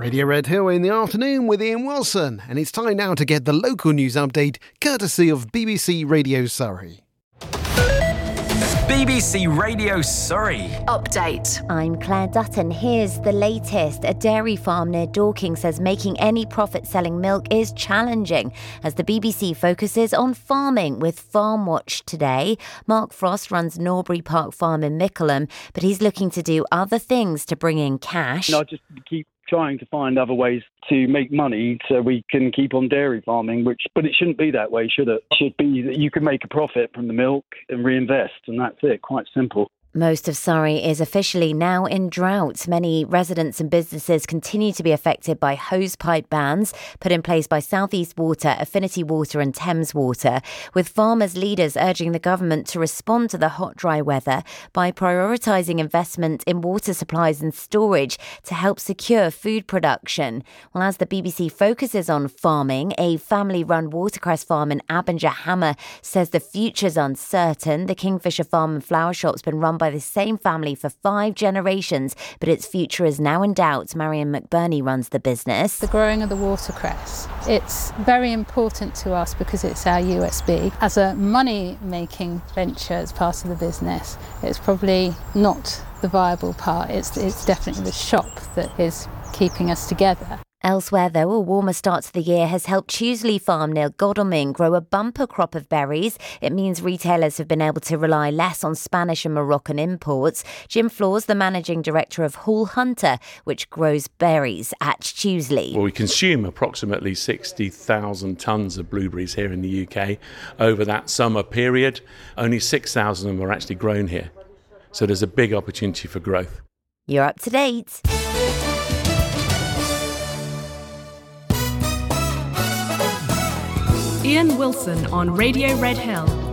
Radio Red Hill in the afternoon with Ian Wilson, and it's time now to get the local news update courtesy of BBC Radio Surrey. BBC Radio Surrey. Update. I'm Claire Dutton. Here's the latest. A dairy farm near Dorking says making any profit selling milk is challenging as the BBC focuses on farming with Farm Watch today. Mark Frost runs Norbury Park Farm in Mickleham, but he's looking to do other things to bring in cash. I just keep trying to find other ways to make money so we can keep on dairy farming, but it shouldn't be that way, should it? It should be that you can make a profit from the milk and reinvest, and that's it, quite simple. Most of Surrey is officially now in drought. Many residents and businesses continue to be affected by hosepipe bans put in place by South East Water, Affinity Water and Thames Water, with farmers' leaders urging the government to respond to the hot, dry weather by prioritising investment in water supplies and storage to help secure food production. Well, as the BBC focuses on farming, a family-run watercress farm in Abinger Hammer says the future's uncertain. The Kingfisher Farm and Flower Shop's been run by the same family for 5 generations, but its future is now in doubt. Marion McBurney runs the business. The growing of the watercress, it's very important to us because it's our USB. As a money-making venture as part of the business, it's probably not the viable part. It's definitely the shop that is keeping us together. Elsewhere, though, a warmer start to the year has helped Chewsley Farm near Godalming grow a bumper crop of berries. It means retailers have been able to rely less on Spanish and Moroccan imports. Jim Flaws, the managing director of Hall Hunter, which grows berries at Chewsley. Well, we consume approximately 60,000 tonnes of blueberries here in the UK. Over that summer period, only 6,000 of them are actually grown here. So there's a big opportunity for growth. You're up to date. Ian Wilson on Radio Red Hill.